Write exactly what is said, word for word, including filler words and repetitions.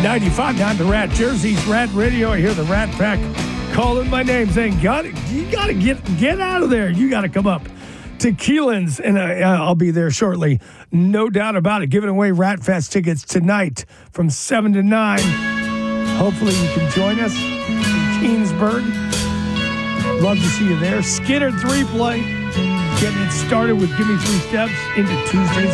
ninety-five point nine The Rat, Jersey's Rat Radio. I hear the Rat Pack calling my name, saying, "Got you got to get get out of there. You got to come up to Keelan's," and I, I'll be there shortly. No doubt about it. Giving away Rat Fest tickets tonight from seven to nine. Hopefully you can join us in Keensburg. Love to see you there. Skinner three play. Getting it started with Give Me Three Steps into Tuesday's